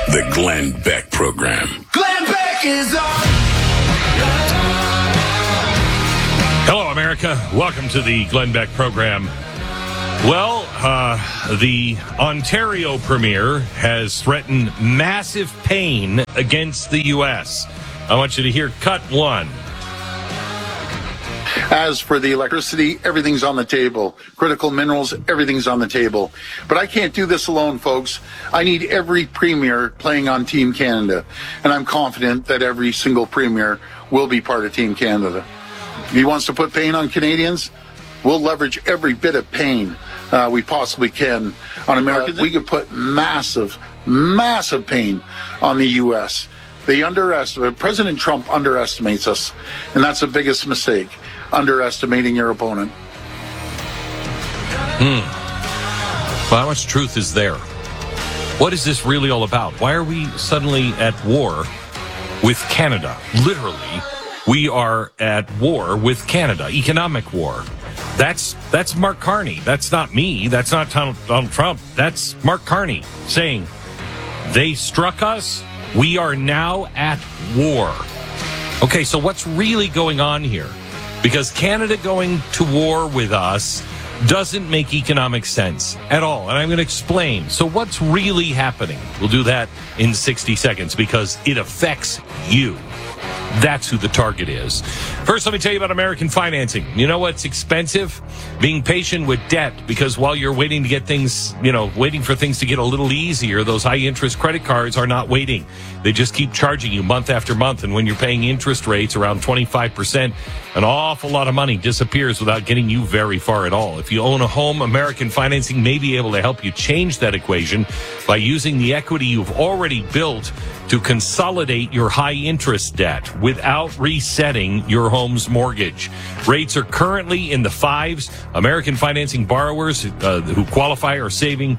The Glenn Beck Program. Glenn Beck is on. Hello, America. Welcome to the Glenn Beck Program. Well, the Ontario Premier has threatened massive pain against the U.S. I want you to hear cut one. As for the electricity, everything's on the table. Critical minerals, everything's on the table. But I can't do this alone, folks. I need every premier playing on Team Canada. And I'm confident that every single premier will be part of Team Canada. If he wants to put pain on Canadians, we'll leverage every bit of pain we possibly can on Americans. We could put massive pain on the U.S. President Trump underestimates us, and that's the biggest mistake, underestimating your opponent. Well, how much truth is there? What is this really all about? Why are we suddenly at war with Canada? Literally, we are at war with Canada, economic war. That's Mark Carney. That's not me. That's not Donald Trump. That's Mark Carney saying, they struck us. We are now at war. Okay, so what's really going on here? Because Canada going to war with us doesn't make economic sense at all. And I'm going to explain. So what's really happening? We'll do that in 60 seconds because it affects you. That's who the target is. First, let me tell you about American financing. You know what's expensive? Being patient with debt, because while you're waiting to get things, waiting for things to get a little easier, those high interest credit cards are not waiting. They just keep charging you month after month. And when you're paying interest rates around 25%, an awful lot of money disappears without getting you very far at all. If you own a home, American financing may be able to help you change that equation by using the equity you've already built to consolidate your high interest debt without resetting your home's mortgage. Rates are currently in the fives. American financing borrowers who qualify are saving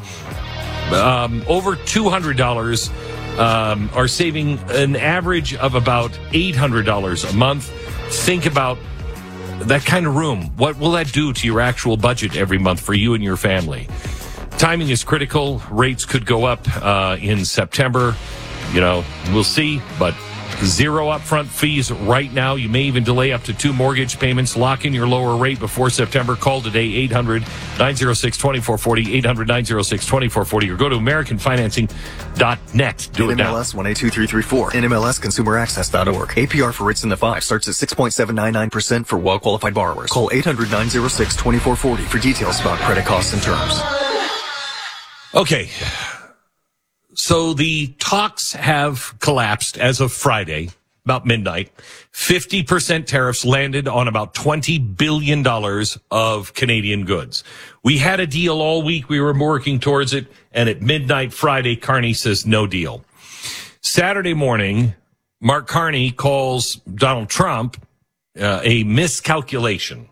over $200, are saving an average of about $800 a month. Think about that kind of room. What will that do to your actual budget every month for you and your family? Timing is critical. Rates could go up in September. We'll see, but zero upfront fees right now. You may even delay up to 2 mortgage payments. Lock in your lower rate before September. Call today, 800-906-2440, 800-906-2440, or go to AmericanFinancing.net. Do it now. NMLS 182334, NMLSConsumerAccess.org. APR for rates in the 5 starts at 6.799% for well-qualified borrowers. Call 800-906-2440 for details about credit costs and terms. Okay. So the talks have collapsed as of Friday, about midnight. 50% tariffs landed on about $20 billion of Canadian goods. We had a deal all week. We were working towards it. And at midnight Friday, Carney says no deal. Saturday morning, Mark Carney calls Donald Trump a miscalculation.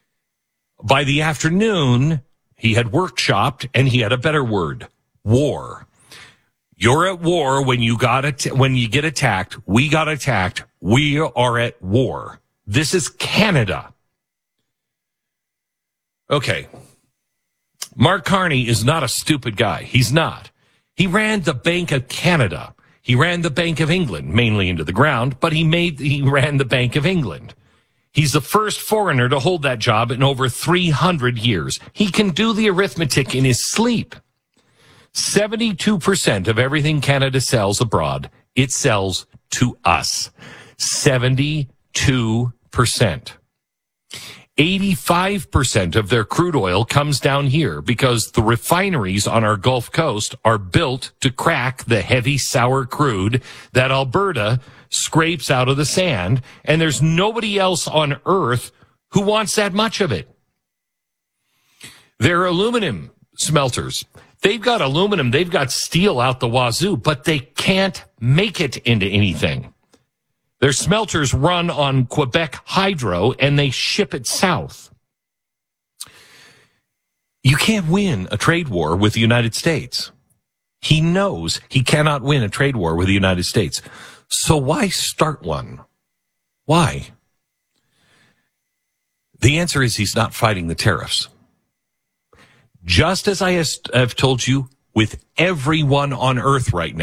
By the afternoon, he had workshopped and he had a better word, war. You're at war when you get attacked. We got attacked. We are at war. This is Canada. Okay. Mark Carney is not a stupid guy. He's not. He ran the Bank of Canada. He ran the Bank of England, mainly into the ground, but he ran the Bank of England. He's the first foreigner to hold that job in over 300 years. He can do the arithmetic in his sleep. 72% of everything Canada sells abroad, it sells to us. 72%. 85% of their crude oil comes down here because the refineries on our Gulf Coast are built to crack the heavy sour crude that Alberta scrapes out of the sand, and there's nobody else on earth who wants that much of it. They're aluminum smelters. They've got aluminum, they've got steel out the wazoo, but they can't make it into anything. Their smelters run on Quebec Hydro, and they ship it south. You can't win a trade war with the United States. He knows he cannot win a trade war with the United States. So why start one? Why? The answer is he's not fighting the tariffs. Just as I have told you with everyone on earth right now,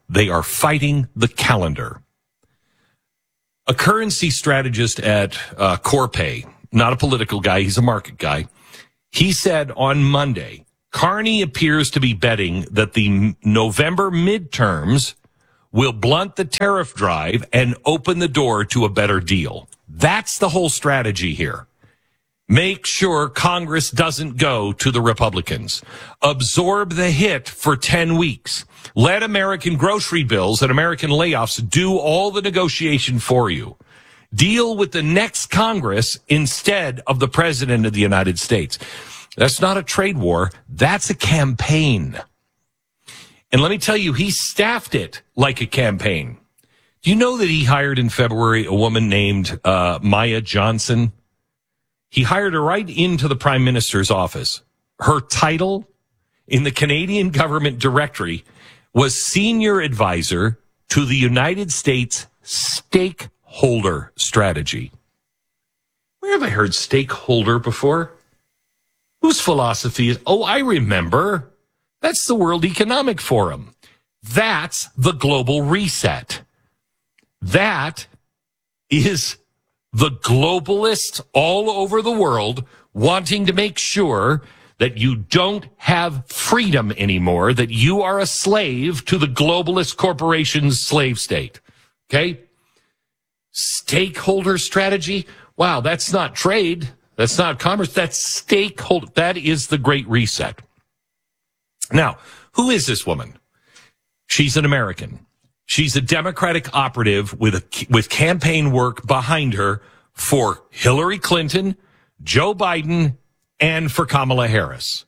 They are fighting the calendar. A currency strategist at Corpay, not a political guy, he's a market guy, he said on Monday, Carney appears to be betting that the November midterms will blunt the tariff drive and open the door to a better deal. That's the whole strategy here. Make sure Congress doesn't go to the Republicans. Absorb the hit for 10 weeks. Let American grocery bills and American layoffs do all the negotiation for you. Deal with the next Congress instead of the President of the United States. That's not a trade war. That's a campaign. And let me tell you, he staffed it like a campaign. Do you know that he hired in February a woman named Maya Johnson? He hired her right into the Prime Minister's office. Her title in the Canadian government directory was Senior Advisor to the United States Stakeholder Strategy. Where have I heard stakeholder before? Whose philosophy is, oh, I remember. That's the World Economic Forum. That's the global reset. That is the globalists all over the world wanting to make sure that you don't have freedom anymore, that you are a slave to the globalist corporation's slave state. Okay? Stakeholder strategy. Wow, that's not trade. That's not commerce. That's stakeholder. That is the Great Reset. Now, who is this woman? She's an American. She's a Democratic operative with campaign work behind her for Hillary Clinton, Joe Biden, and for Kamala Harris.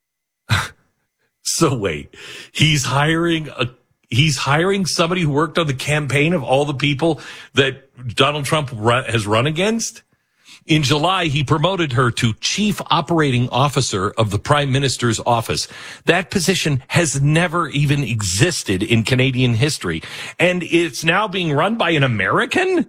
So wait, he's hiring somebody who worked on the campaign of all the people that Donald Trump has run against? In July, he promoted her to Chief Operating Officer of the Prime Minister's office. That position has never even existed in Canadian history. And it's now being run by an American?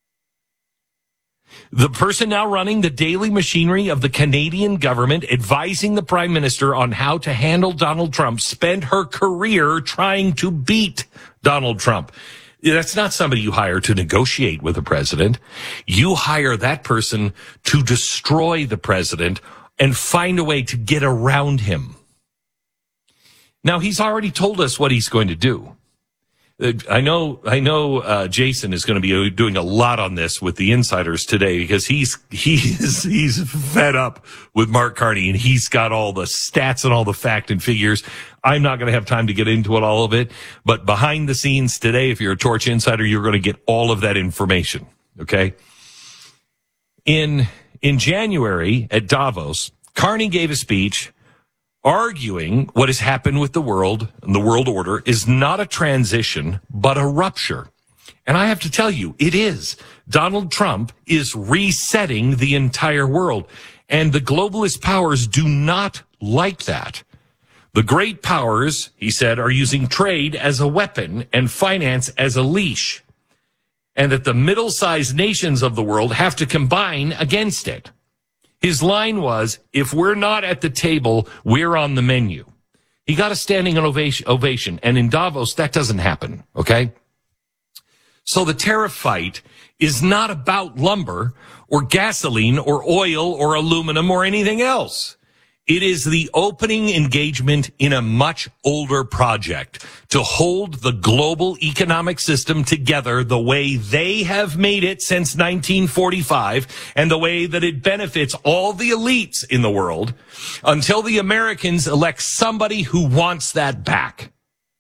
The person now running the daily machinery of the Canadian government, advising the Prime Minister on how to handle Donald Trump, spent her career trying to beat Donald Trump. That's not somebody you hire to negotiate with the president. You hire that person to destroy the president and find a way to get around him. Now, he's already told us what he's going to do. I know. Jason is going to be doing a lot on this with the insiders today because he's fed up with Mark Carney and he's got all the stats and all the fact and figures. I'm not going to have time to get into all of it, but behind the scenes today, if you're a Torch insider, you're going to get all of that information. Okay. In January at Davos, Carney gave a speech arguing what has happened with the world and the world order is not a transition, but a rupture. And I have to tell you, it is. Donald Trump is resetting the entire world. And the globalist powers do not like that. The great powers, he said, are using trade as a weapon and finance as a leash. And that the middle-sized nations of the world have to combine against it. His line was, if we're not at the table, we're on the menu. He got a standing ovation, and in Davos, that doesn't happen, okay? So the tariff fight is not about lumber or gasoline or oil or aluminum or anything else. It is the opening engagement in a much older project to hold the global economic system together the way they have made it since 1945 and the way that it benefits all the elites in the world until the Americans elect somebody who wants that back.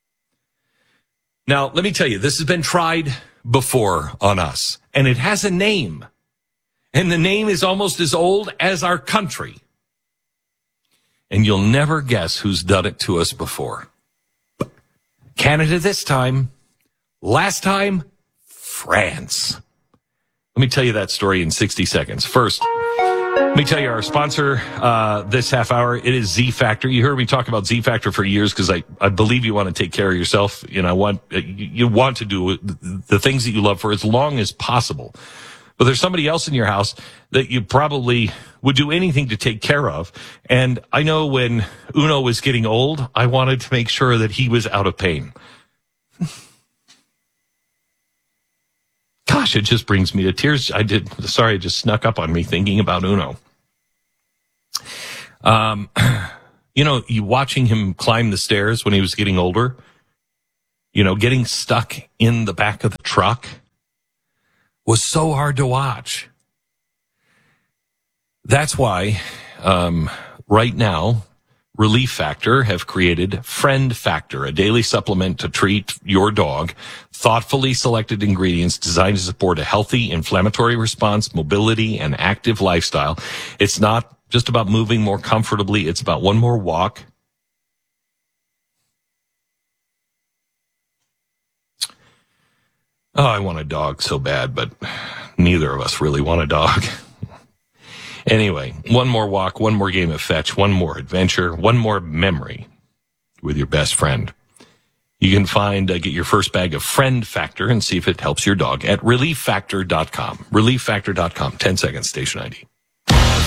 Now, let me tell you, this has been tried before on us, and it has a name, and the name is almost as old as our country. And you'll never guess who's done it to us before. Canada this time. Last time, France. Let me tell you that story in 60 seconds. First, let me tell you our sponsor this half hour. It is Z Factor. You heard me talk about Z Factor for years because I believe you want to take care of yourself. You want to do the things that you love for as long as possible. But there's somebody else in your house that you probably would do anything to take care of. And I know when Uno was getting old, I wanted to make sure that he was out of pain. Gosh, it just brings me to tears. It just snuck up on me thinking about Uno. You watching him climb the stairs when he was getting older, getting stuck in the back of the truck was so hard to watch. That's why, right now, Relief Factor have created Friend Factor, a daily supplement to treat your dog. Thoughtfully selected ingredients designed to support a healthy inflammatory response, mobility, and active lifestyle. It's not just about moving more comfortably. It's about one more walk. Oh, I want a dog so bad, but neither of us really want a dog. Anyway, one more walk, one more game of fetch, one more adventure, one more memory with your best friend. You can get your first bag of Friend Factor and see if it helps your dog at ReliefFactor.com. ReliefFactor.com. 10 seconds, station ID.